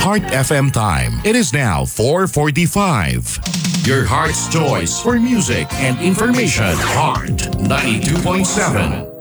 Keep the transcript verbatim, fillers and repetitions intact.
Heart F M time. It is now four forty-five. Your heart's choice for music and information. Heart ninety-two point seven.